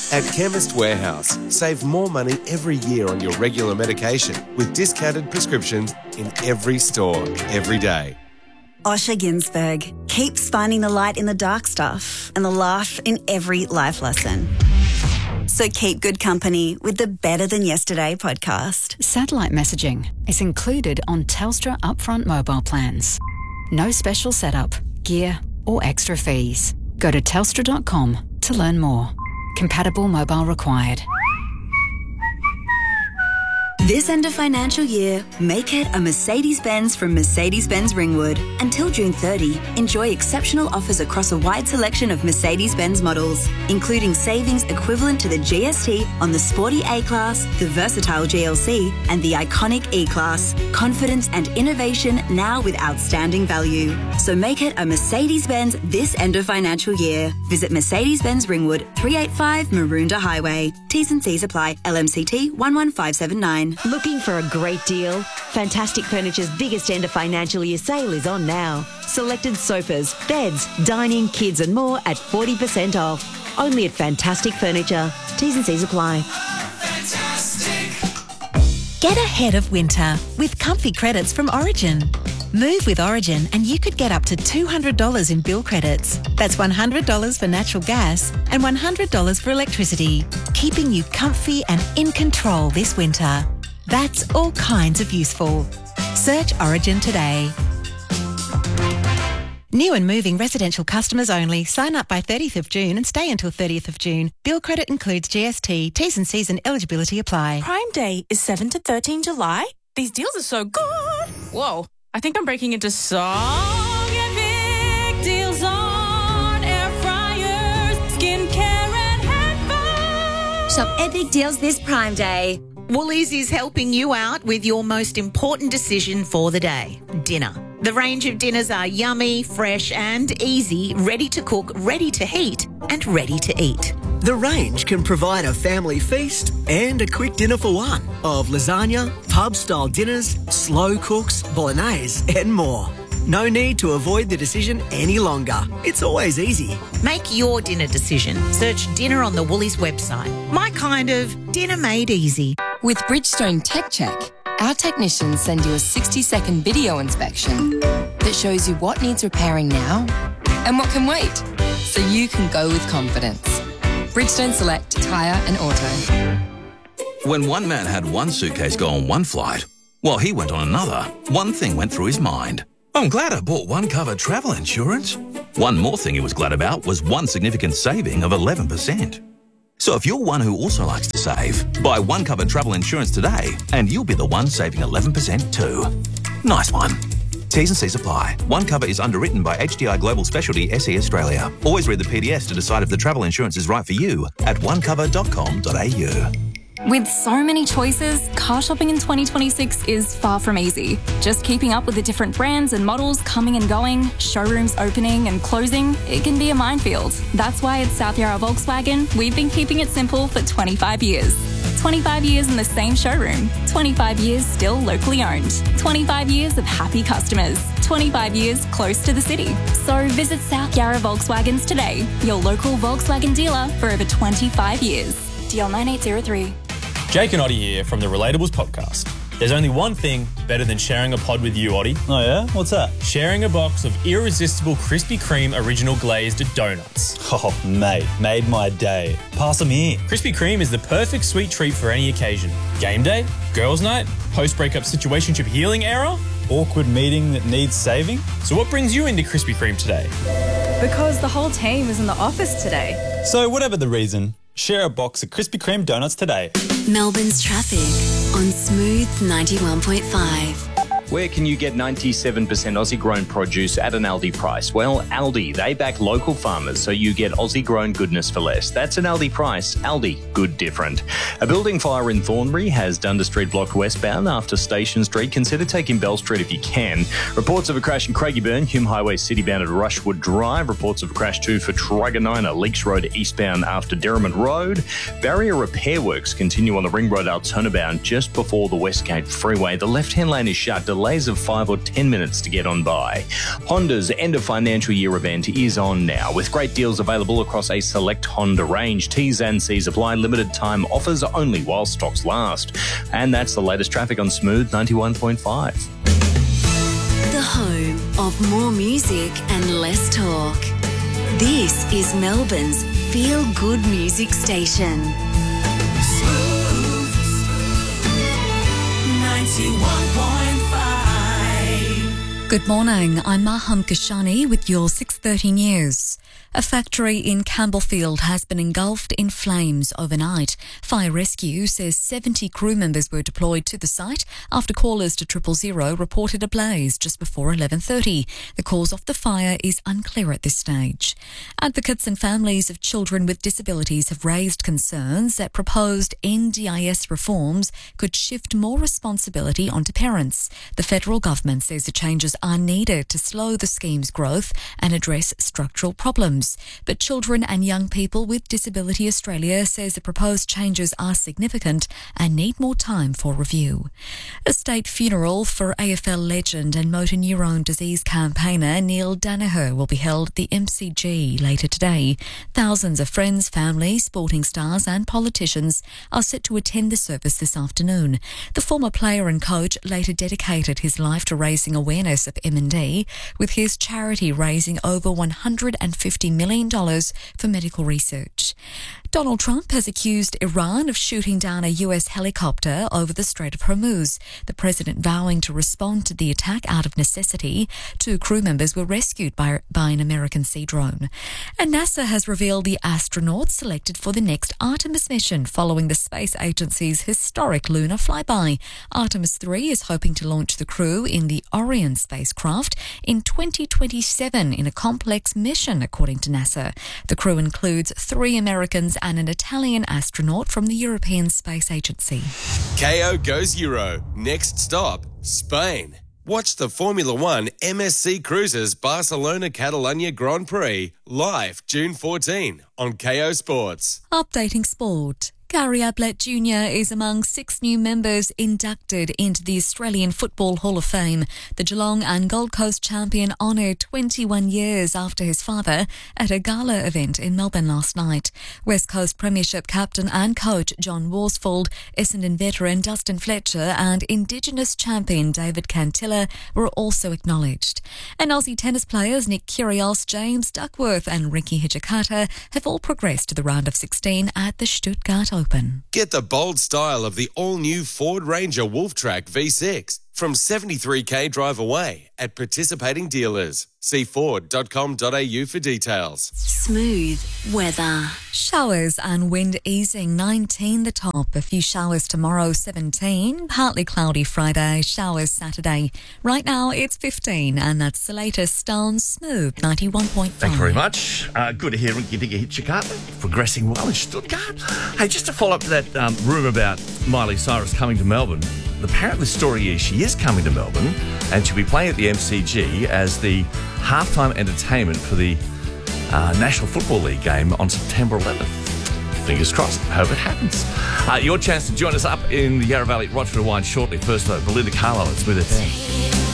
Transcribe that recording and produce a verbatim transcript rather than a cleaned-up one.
At Chemist Warehouse, save more money every year on your regular medication with discounted prescriptions in every store, every day. Osher Ginsberg keeps finding the light in the dark stuff and the laugh in every life lesson. So keep good company with the Better Than Yesterday podcast. Satellite messaging is included on Telstra upfront mobile plans. No special setup, gear or extra fees. Go to telstra dot com to learn more. Compatible mobile required. This end of financial year, make it a Mercedes-Benz from Mercedes-Benz Ringwood. Until June thirtieth, enjoy exceptional offers across a wide selection of Mercedes-Benz models, including savings equivalent to the G S T on the sporty A-Class, the versatile G L C and the iconic E-Class. Confidence and innovation now with outstanding value. So make it a Mercedes-Benz this end of financial year. Visit Mercedes-Benz Ringwood, three eighty-five Maroondah Highway. T's and C's apply. L M C T one one five seven nine. Looking for a great deal? Fantastic Furniture's biggest end of financial year sale is on now. Selected sofas, beds, dining, kids and more at forty percent off. Only at Fantastic Furniture. T's and C's apply. Fantastic. Get ahead of winter with comfy credits from Origin. Move with Origin and you could get up to two hundred dollars in bill credits. That's one hundred dollars for natural gas and one hundred dollars for electricity, keeping you comfy and in control this winter. That's all kinds of useful. Search Origin today. New and moving residential customers only. Sign up by thirtieth of June and stay until thirtieth of June. Bill credit includes G S T. T's and C's and eligibility apply. Prime Day is seventh to thirteenth July. These deals are so good. Whoa, I think I'm breaking into song. Get big deals on air fryers, skincare and headphones. Shop epic deals this Prime Day. Woolies is helping you out with your most important decision for the day, dinner. The range of dinners are yummy, fresh and easy, ready to cook, ready to heat and ready to eat. The range can provide a family feast and a quick dinner for one of lasagna, pub-style dinners, slow cooks, bolognese and more. No need to avoid the decision any longer. It's always easy. Make your dinner decision. Search dinner on the Woolies website. My kind of dinner made easy. With Bridgestone Tech Check, our technicians send you a sixty second video inspection that shows you what needs repairing now and what can wait, so you can go with confidence. Bridgestone Select Tyre and Auto. When one man had one suitcase go on one flight, while he went on another, one thing went through his mind. I'm glad I bought One Cover travel insurance. One more thing he was glad about was one significant saving of eleven percent. So if you're one who also likes to save, buy One Cover travel insurance today and you'll be the one saving eleven percent too. Nice one. T's and C's apply. One Cover is underwritten by H D I Global Specialty S E Australia. Always read the P D S to decide if the travel insurance is right for you at one cover dot com dot a u. With so many choices, car shopping in twenty twenty-six is far from easy. Just keeping up with the different brands and models coming and going, showrooms opening and closing, it can be a minefield. That's why at South Yarra Volkswagen, we've been keeping it simple for twenty-five years. twenty-five years in the same showroom. twenty-five years still locally owned. twenty-five years of happy customers. twenty-five years close to the city. So visit South Yarra Volkswagens today, your local Volkswagen dealer for over twenty-five years. D L nine eight zero three. Jake and Oddie here from the Relatables podcast. There's only one thing better than sharing a pod with you, Oddie. Oh yeah? What's that? Sharing a box of irresistible Krispy Kreme original glazed donuts. Oh, mate, made my day. Pass them here. Krispy Kreme is the perfect sweet treat for any occasion. Game day, girls' night, post-breakup situationship healing era, awkward meeting that needs saving. So what brings you into Krispy Kreme today? Because the whole team is in the office today. So whatever the reason, share a box of Krispy Kreme donuts today. Melbourne's traffic on Smooth ninety-one point five. Where can you get ninety-seven percent Aussie-grown produce at an Aldi price? Well, Aldi, they back local farmers, so you get Aussie-grown goodness for less. That's an Aldi price. Aldi, good different. A building fire in Thornbury has Dundas Street blocked westbound after Station Street. Consider taking Bell Street if you can. Reports of a crash in Craigieburn, Hume Highway citybound at Rushwood Drive. Reports of a crash too for Truganina, Leaks Road eastbound after Derrimut Road. Barrier repair works continue on the Ring Road out turnabout just before the Westgate Freeway. The left-hand lane is shut. delays of five or ten minutes to get on by. Honda's end of financial year event is on now, with great deals available across a select Honda range. T's and C's apply. Limited time offers only while stocks last. And that's the latest traffic on Smooth ninety-one point five. The home of more music and less talk. This is Melbourne's feel-good music station. Smooth ninety-one point five. Good morning, I'm Maham Kashani with your six thirty news. A factory in Campbellfield has been engulfed in flames overnight. Fire Rescue says seventy crew members were deployed to the site after callers to triple zero reported a blaze just before eleven thirty. The cause of the fire is unclear at this stage. Advocates and families of children with disabilities have raised concerns that proposed N D I S reforms could shift more responsibility onto parents. The federal government says the changes are needed to slow the scheme's growth and address structural problems. But Children and Young People with Disability Australia says the proposed changes are significant and need more time for review. A state funeral for A F L legend and motor neurone disease campaigner Neil Danaher will be held at the M C G later today. Thousands of friends, family, sporting stars and politicians are set to attend the service this afternoon. The former player and coach later dedicated his life to raising awareness of M and D, with his charity raising over one hundred fifty million dollars for medical research. Donald Trump has accused Iran of shooting down a U S helicopter over the Strait of Hormuz, the president vowing to respond to the attack out of necessity. Two crew members were rescued by, by an American sea drone. And NASA has revealed the astronauts selected for the next Artemis mission following the space agency's historic lunar flyby. Artemis three is hoping to launch the crew in the Orion spacecraft in twenty twenty-seven in a complex mission, according to NASA. The crew includes three Americans and an Italian astronaut from the European Space Agency. K O goes Euro. Next stop, Spain. Watch the Formula One M S C Cruises Barcelona Catalunya Grand Prix live June fourteenth on K O Sports. Updating sport. Gary Ablett Junior is among six new members inducted into the Australian Football Hall of Fame. The Geelong and Gold Coast champion honoured twenty-one years after his father at a gala event in Melbourne last night. West Coast Premiership captain and coach John Worsfold, Essendon veteran Dustin Fletcher and Indigenous champion David Cantilla were also acknowledged. And Aussie tennis players Nick Kyrgios, James Duckworth and Ricky Hijikata have all progressed to the round of sixteen at the Stuttgart Open. Get the bold style of the all-new Ford Ranger Wolftrack V six from seventy-three k drive away at participating dealers. See ford dot com dot a u for details. Smooth weather. Showers and wind easing, nineteen the top. A few showers tomorrow, seventeen. Partly cloudy Friday, showers Saturday. Right now it's fifteen, and that's the latest on Smooth ninety-one point five. Thank you very much. Uh, good to hear Ricky Hijikata progressing well in Stuttgart. Hey, just to follow up to that um, rumour about Miley Cyrus coming to Melbourne, apparently the story is she is coming to Melbourne and she'll be playing at the M C G as the halftime entertainment for the uh, National Football League game on September eleventh. Fingers crossed. Hope it happens. Uh, your chance to join us up in the Yarra Valley at Rochester Wine shortly. First though, Belinda Carlisle at Smooth F M.